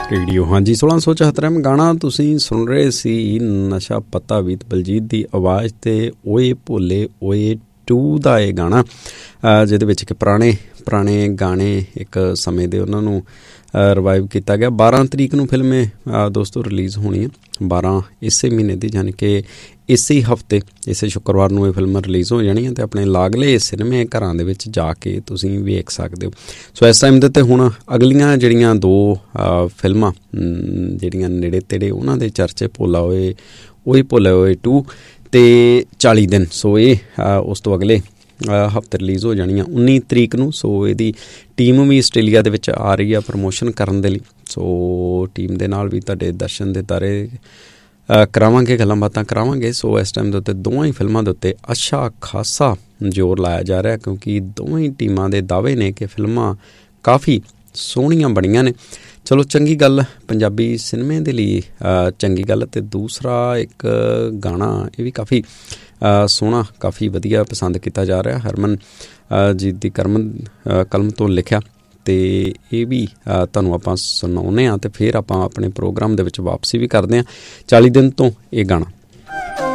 Radio ਹਾਂਜੀ 1674 ਗਾਣਾ ਤੁਸੀਂ ਸੁਣ ਰਹੇ ਸੀ। ਨਸ਼ਾ ਪਤਾ ਵੀਤ ਬਲਜੀਤ ਦੀ ਆਵਾਜ਼ 'ਤੇ ਓਏ ਭੋਲੇ ਓਏ 2 ਦਾ ਇਹ ਗਾਣਾ, ਜਿਹਦੇ ਵਿੱਚ ਕਿ ਪੁਰਾਣੇ ਗਾਣੇ ਇੱਕ ਸਮੇਂ ਦੇ ਉਹਨਾਂ ਨੂੰ ਰਿਵਾਈਵ ਕੀਤਾ ਗਿਆ। 12 ਤਰੀਕ ਨੂੰ ਫਿਲਮ ਦੋਸਤੋ ਰਿਲੀਜ਼ ਹੋਣੀ ਹੈ, 12 ਇਸੇ ਮਹੀਨੇ ਦੀ, ਯਾਨੀ ਕਿ ਇਸੇ ਹਫ਼ਤੇ ਇਸੇ ਸ਼ੁੱਕਰਵਾਰ ਨੂੰ ਇਹ ਫਿਲਮ ਰਿਲੀਜ਼ ਹੋ ਜਾਣੀ ਹੈ ਅਤੇ ਆਪਣੇ ਲਾਗਲੇ ਸਿਨੇਮੇ ਘਰਾਂ ਦੇ ਵਿੱਚ ਜਾ ਕੇ ਤੁਸੀਂ ਵੇਖ ਸਕਦੇ ਹੋ। ਸੋ ਇਸ ਟਾਈਮ ਦੇ ਉੱਤੇ ਹੁਣ ਅਗਲੀਆਂ ਜਿਹੜੀਆਂ 2 ਫਿਲਮਾਂ ਜਿਹੜੀਆਂ ਨੇੜੇ ਤੇੜੇ ਉਹਨਾਂ ਦੇ ਚਰਚੇ, ਭੋਲਾ ਓਏ ਭੋਲਾ ਓਏ 2 ਅਤੇ 40 ਦਿਨ। ਸੋ ਇਹ ਉਸ ਤੋਂ ਅਗਲੇ ਹਫ਼ਤੇ ਰਿਲੀਜ਼ ਹੋ ਜਾਣੀ ਆ 19 ਤਰੀਕ ਨੂੰ। ਸੋ ਇਹਦੀ ਟੀਮ ਵੀ ਆਸਟ੍ਰੇਲੀਆ ਦੇ ਵਿੱਚ ਆ ਰਹੀ ਆ ਪ੍ਰਮੋਸ਼ਨ ਕਰਨ ਦੇ ਲਈ। ਸੋ ਟੀਮ ਦੇ ਨਾਲ ਵੀ ਤੁਹਾਡੇ ਦਰਸ਼ਨ ਦੇ ਤਾਰੇ ਕਰਾਵਾਂਗੇ, ਗੱਲਾਂ ਬਾਤਾਂ ਕਰਾਵਾਂਗੇ। ਸੋ ਇਸ ਟਾਈਮ ਦੇ ਉੱਤੇ ਦੋਵਾਂ ਹੀ ਫਿਲਮਾਂ ਦੇ ਉੱਤੇ ਅੱਛਾ ਖਾਸਾ ਜ਼ੋਰ ਲਾਇਆ ਜਾ ਰਿਹਾ, ਕਿਉਂਕਿ ਦੋਵਾਂ ਹੀ ਟੀਮਾਂ ਦੇ ਦਾਅਵੇ ਨੇ ਕਿ ਫਿਲਮਾਂ ਕਾਫੀ ਸੋਹਣੀਆਂ ਬਣੀਆਂ ਨੇ। ਚਲੋ ਚੰਗੀ ਗੱਲ, ਪੰਜਾਬੀ ਸਿਨੇਮੇ ਦੇ ਲਈ ਚੰਗੀ ਗੱਲ। ਅਤੇ ਦੂਸਰਾ ਇੱਕ ਗਾਣਾ ਇਹ ਵੀ ਕਾਫੀ ਸੋਹਣਾ, ਕਾਫੀ ਵਧੀਆ ਪਸੰਦ ਕੀਤਾ ਜਾ ਰਿਹਾ, ਹਰਮਨ ਜੀਤ ਦੀ ਕਲਮ ਤੋਂ ਲਿਖਿਆ, ਅਤੇ ਇਹ ਵੀ ਤੁਹਾਨੂੰ ਆਪਾਂ ਸੁਣਾਉਂਦੇ ਹਾਂ ਅਤੇ ਫਿਰ ਆਪਾਂ ਆਪਣੇ ਪ੍ਰੋਗਰਾਮ ਦੇ ਵਿੱਚ ਵਾਪਸੀ ਵੀ ਕਰਦੇ ਹਾਂ। 40 ਦਿਨ ਤੋਂ ਇਹ ਗਾਣਾ।